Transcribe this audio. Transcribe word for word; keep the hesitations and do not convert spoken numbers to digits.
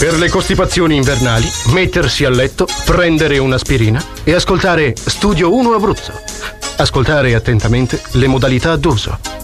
Per le costipazioni invernali, mettersi a letto, prendere un'aspirina e ascoltare Studio uno Abruzzo. Ascoltare attentamente le modalità d'uso.